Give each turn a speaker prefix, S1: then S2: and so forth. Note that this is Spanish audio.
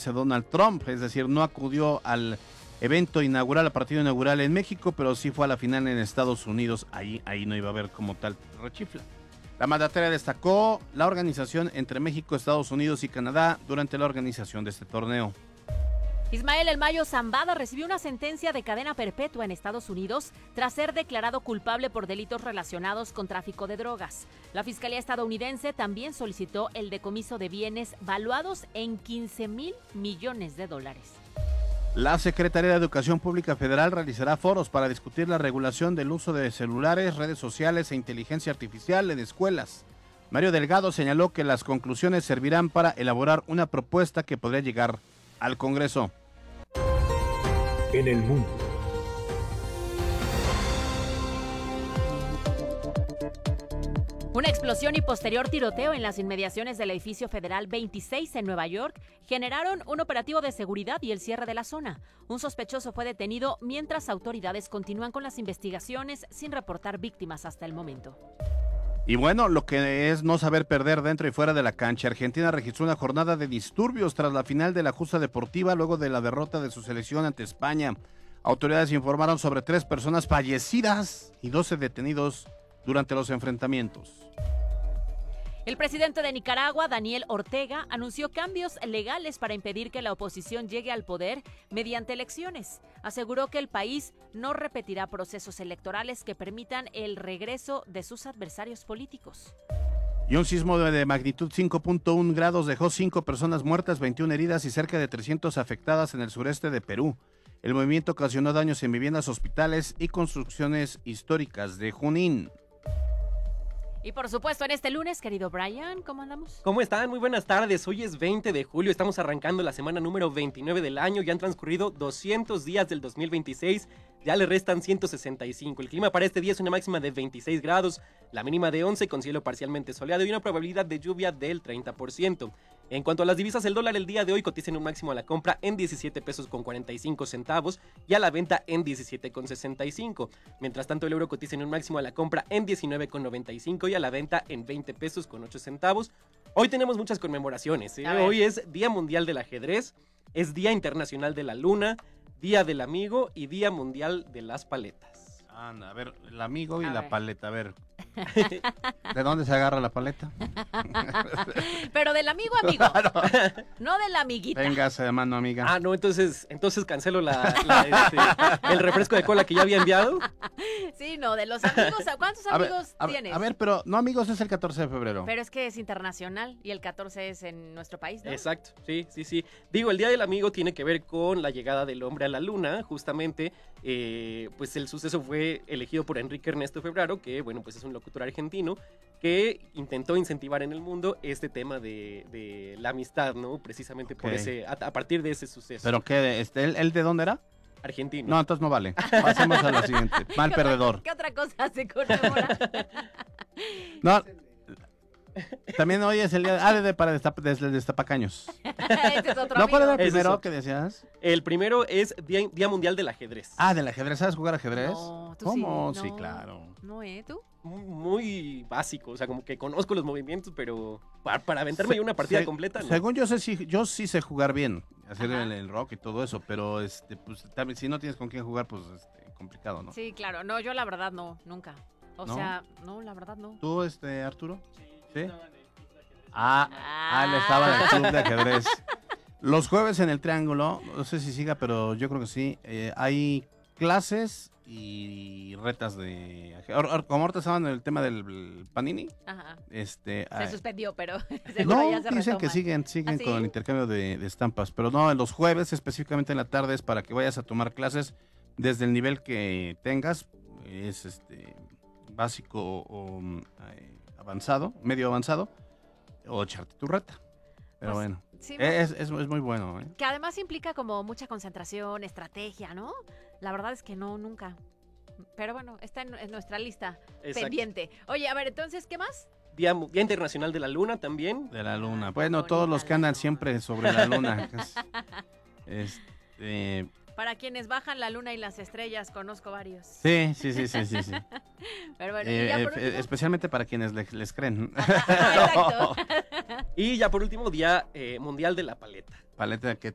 S1: estadounidense Donald Trump, es decir, no acudió al evento inaugural, al partido inaugural en México, pero sí fue a la final en Estados Unidos. Ahí no iba a haber como tal rechifla. La mandataria destacó la organización entre México, Estados Unidos y Canadá durante la organización de este torneo.
S2: Ismael El Mayo Zambada recibió una sentencia de cadena perpetua en Estados Unidos tras ser declarado culpable por delitos relacionados con tráfico de drogas. La Fiscalía estadounidense también solicitó el decomiso de bienes valuados en $15,000 millones.
S1: La Secretaría de Educación Pública Federal realizará foros para discutir la regulación del uso de celulares, redes sociales e inteligencia artificial en escuelas. Mario Delgado señaló que las conclusiones servirán para elaborar una propuesta que podría llegar al Congreso.
S3: En el mundo.
S2: Una explosión y posterior tiroteo en las inmediaciones del edificio federal 26 en Nueva York generaron un operativo de seguridad y el cierre de la zona. Un sospechoso fue detenido mientras autoridades continúan con las investigaciones sin reportar víctimas hasta el momento.
S1: Y bueno, lo que es no saber perder dentro y fuera de la cancha. Argentina registró una jornada de disturbios tras la final de la justa deportiva luego de la derrota de su selección ante España. Autoridades informaron sobre 3 personas fallecidas y 12 detenidos durante los enfrentamientos.
S2: El presidente de Nicaragua, Daniel Ortega, anunció cambios legales para impedir que la oposición llegue al poder mediante elecciones. Aseguró que el país no repetirá procesos electorales que permitan el regreso de sus adversarios políticos.
S1: Y un sismo de magnitud 5.1 grados dejó 5 personas muertas, 21 heridas y cerca de 300 afectadas en el sureste de Perú. El movimiento ocasionó daños en viviendas, hospitales y construcciones históricas de Junín.
S2: Y por supuesto, en este lunes, querido Brian, ¿cómo andamos?
S4: ¿Cómo están? Muy buenas tardes. Hoy es 20 de julio, estamos arrancando la semana número 29 del año. Ya han transcurrido 200 días del 2026, ya le restan 165. El clima para este día es una máxima de 26 grados, la mínima de 11 con cielo parcialmente soleado y una probabilidad de lluvia del 30%. En cuanto a las divisas, el dólar el día de hoy cotiza en un máximo a la compra en 17 pesos con 45 centavos y a la venta en 17 con 65. Mientras tanto, el euro cotiza en un máximo a la compra en 19 con 95 y a la venta en 20 pesos con 8 centavos. Hoy tenemos muchas conmemoraciones. Hoy es Día Mundial del Ajedrez, es Día Internacional de la Luna, Día del Amigo y Día Mundial de las Paletas.
S1: Anda, a ver, el amigo y la paleta, a ver. ¿De dónde se agarra la paleta?
S2: Pero del amigo, no de la amiguita.
S1: Véngase de mano, amiga.
S4: Ah, no, entonces cancelo el refresco de cola que ya había enviado.
S2: Sí, no, de los amigos. ¿Cuántos amigos tienes?
S1: A ver, pero no amigos es el 14 de febrero.
S2: Pero es que es internacional y el 14 es en nuestro país, ¿no?
S4: Exacto, sí. Digo, el Día del Amigo tiene que ver con la llegada del hombre a la luna, justamente. Pues el suceso fue elegido por Enrique Ernesto Ferraro, que bueno, pues es un locutor argentino que intentó incentivar en el mundo este tema de la amistad, ¿no? Precisamente por a partir de ese suceso.
S1: ¿Pero qué? ¿Él de dónde era?
S4: Argentino.
S1: No, entonces no vale. Pasemos a lo siguiente. Mal perdedor.
S2: ¿Qué otra cosa se conmemora?
S1: No. También hoy es el día para destapacaños.
S2: Este es otro
S1: ¿No cuál era el
S4: amigo.
S1: primero que decías?
S4: El primero es Día Mundial del Ajedrez.
S1: Ah, del ajedrez. ¿Sabes jugar ajedrez?
S2: No, tú
S1: ¿Cómo?
S2: sí.
S1: Sí,
S2: No.
S1: claro.
S2: ¿No, tú?
S4: Muy básico, o sea, como que conozco los movimientos, pero para aventarme una partida completa, ¿no?
S1: Según yo sí sé jugar bien, hacer el rock y todo eso, pero pues también si no tienes con quién jugar, pues complicado, ¿no?
S2: Sí, claro. No, yo la verdad no, nunca.
S1: ¿No?
S2: Sea, no, la verdad no.
S1: ¿Tú, Arturo? Sí. Él estaba en el club de ajedrez. Los jueves en el Triángulo, no sé si siga, pero yo creo que sí, hay clases y retas de... Como ahorita estaban en el tema del Panini.
S2: Ajá.
S1: Se
S2: suspendió, pero
S1: no,
S2: ya se
S1: dicen
S2: retoma.
S1: que siguen
S2: ¿Ah, sí?
S1: con el intercambio de estampas, pero no, en los jueves, específicamente en la tarde, es para que vayas a tomar clases desde el nivel que tengas, es básico o avanzado, medio avanzado, o echarte tu reta. Pero
S2: Pues,
S1: bueno,
S2: sí,
S1: es muy bueno.
S2: que además implica como mucha concentración, estrategia, ¿no? La verdad es que no, nunca. Pero bueno, está en nuestra lista.
S4: Exacto.
S2: Pendiente. Oye, a ver, entonces, ¿qué más?
S4: Día Internacional de la Luna también.
S1: De la luna. Bueno, todos los que andan siempre sobre la luna.
S2: Para quienes bajan la luna y las estrellas, conozco varios.
S1: Sí.
S2: Pero bueno, y ya por último.
S1: Especialmente para quienes les creen.
S2: Exacto.
S4: Y ya por último, Día Mundial de la Paleta.
S1: Paleta, ¿qué